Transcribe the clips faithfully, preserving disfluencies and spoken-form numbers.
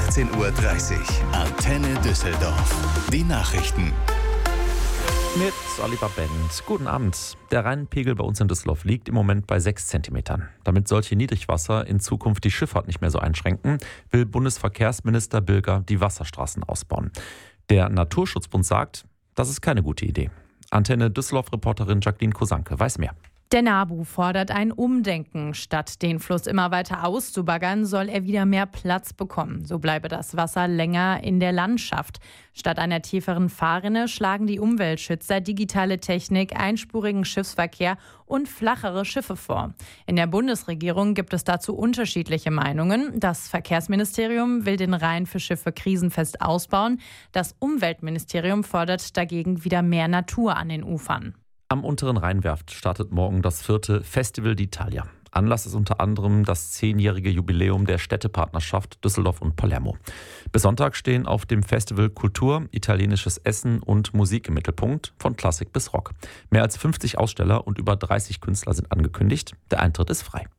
achtzehn Uhr dreißig. Antenne Düsseldorf. Die Nachrichten. Mit Oliver Bent. Guten Abend. Der Rheinpegel bei uns in Düsseldorf liegt im Moment bei sechs Zentimetern. Damit solche Niedrigwasser in Zukunft die Schifffahrt nicht mehr so einschränken, will Bundesverkehrsminister Bilger die Wasserstraßen ausbauen. Der Naturschutzbund sagt, das ist keine gute Idee. Antenne Düsseldorf-Reporterin Jacqueline Kosanke weiß mehr. Der NABU fordert ein Umdenken. Statt den Fluss immer weiter auszubaggern, soll er wieder mehr Platz bekommen. So bleibe das Wasser länger in der Landschaft. Statt einer tieferen Fahrrinne schlagen die Umweltschützer digitale Technik, einspurigen Schiffsverkehr und flachere Schiffe vor. In der Bundesregierung gibt es dazu unterschiedliche Meinungen. Das Verkehrsministerium will den Rhein für Schiffe krisenfest ausbauen. Das Umweltministerium fordert dagegen wieder mehr Natur an den Ufern. Am unteren Rheinwerft startet morgen das vierte Festival d'Italia. Anlass ist unter anderem das zehnjährige Jubiläum der Städtepartnerschaft Düsseldorf und Palermo. Bis Sonntag stehen auf dem Festival Kultur, italienisches Essen und Musik im Mittelpunkt, von Klassik bis Rock. Mehr als fünfzig Aussteller und über dreißig Künstler sind angekündigt. Der Eintritt ist frei.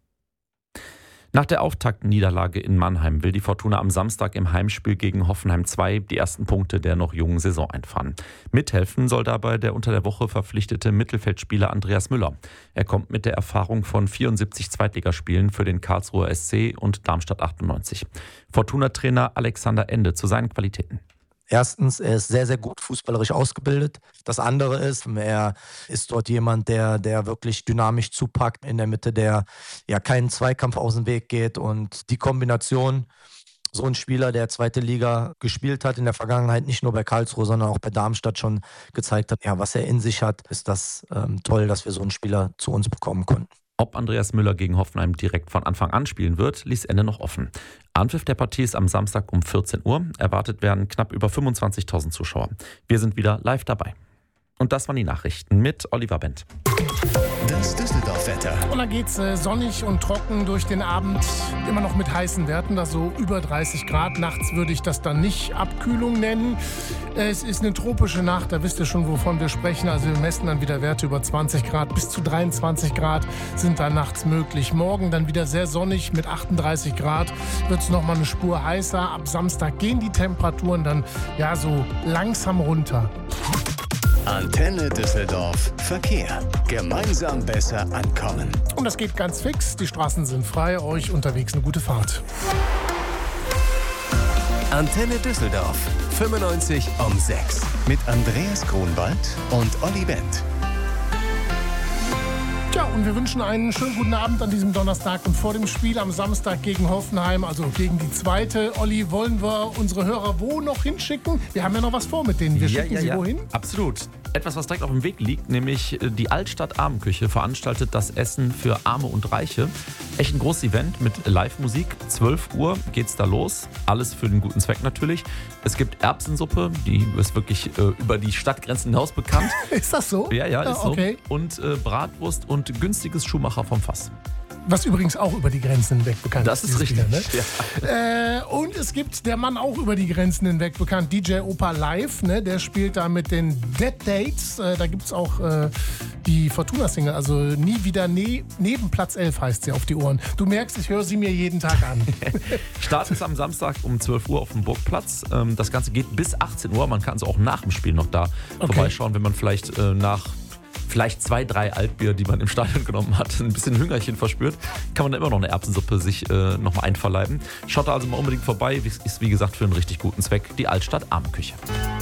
Nach der Auftaktniederlage in Mannheim will die Fortuna am Samstag im Heimspiel gegen Hoffenheim zwei die ersten Punkte der noch jungen Saison einfahren. Mithelfen soll dabei der unter der Woche verpflichtete Mittelfeldspieler Andreas Müller. Er kommt mit der Erfahrung von vierundsiebzig Zweitligaspielen für den Karlsruher S C und Darmstadt achtundneunzig. Fortuna-Trainer Alexander Ende zu seinen Qualitäten. Erstens, er ist sehr, sehr gut fußballerisch ausgebildet. Das andere ist, er ist dort jemand, der, der wirklich dynamisch zupackt in der Mitte, der ja keinen Zweikampf aus dem Weg geht. Und die Kombination, so ein Spieler, der zweite Liga gespielt hat in der Vergangenheit, nicht nur bei Karlsruhe, sondern auch bei Darmstadt schon gezeigt hat, ja, was er in sich hat, ist das ähm, toll, dass wir so einen Spieler zu uns bekommen konnten. Ob Andreas Müller gegen Hoffenheim direkt von Anfang an spielen wird, ließ Ende noch offen. Anpfiff der Partie ist am Samstag um vierzehn Uhr. Erwartet werden knapp über fünfundzwanzigtausend Zuschauer. Wir sind wieder live dabei. Und das waren die Nachrichten mit Oliver Bent. Das Düsseldorf-Wetter. Und dann geht's äh, sonnig und trocken durch den Abend. Immer noch mit heißen Werten, das so über dreißig Grad. Nachts würde ich das dann nicht Abkühlung nennen. Es ist eine tropische Nacht, da wisst ihr schon, wovon wir sprechen. Also wir messen dann wieder Werte über zwanzig Grad. Bis zu dreiundzwanzig Grad sind da nachts möglich. Morgen dann wieder sehr sonnig mit achtunddreißig Grad. Wird es nochmal eine Spur heißer. Ab Samstag gehen die Temperaturen dann ja so langsam runter. Antenne Düsseldorf Verkehr. Gemeinsam besser ankommen. Und das geht ganz fix. Die Straßen sind frei. Euch unterwegs eine gute Fahrt. Antenne Düsseldorf fünfundneunzig um sechs. Mit Andreas Grunwald und Olli Bent. Ja, und wir wünschen einen schönen guten Abend an diesem Donnerstag und vor dem Spiel am Samstag gegen Hoffenheim, also gegen die zweite. Olli, wollen wir unsere Hörer wo noch hinschicken? Wir haben ja noch was vor mit denen. Wir ja, schicken ja, sie ja. wohin? Absolut. Etwas, was direkt auf dem Weg liegt, nämlich die Altstadt Armenküche veranstaltet das Essen für Arme und Reiche. Echt ein großes Event mit Live-Musik. zwölf Uhr geht's da los. Alles für den guten Zweck natürlich. Es gibt Erbsensuppe, die ist wirklich äh, über die Stadtgrenzen hinaus bekannt. Ist das so? Ja, ja, ist ja, okay. so. Und äh, Bratwurst und günstiges Schuhmacher vom Fass. Was übrigens auch über die Grenzen hinweg bekannt das ist. Das ist richtig. Wieder, ne? ja. äh, und es gibt der Mann auch über die Grenzen hinweg bekannt, D J Opa Live. Ne? Der spielt da mit den Dead Dates. Äh, da gibt es auch äh, die Fortuna-Single, also Nie wieder ne- neben Platz elf heißt sie auf die Ohren. Du merkst, ich höre sie mir jeden Tag an. Start ist am Samstag um zwölf Uhr auf dem Burgplatz. Ähm, das Ganze geht bis achtzehn Uhr. Man kann also auch nach dem Spiel noch da okay. vorbeischauen, wenn man vielleicht äh, nach vielleicht zwei, drei Altbier, die man im Stadion genommen hat, ein bisschen Hüngerchen verspürt, kann man da immer noch eine Erbsensuppe sich äh, nochmal einverleiben. Schaut da also mal unbedingt vorbei. Ist wie gesagt für einen richtig guten Zweck die Altstadt Armenküche.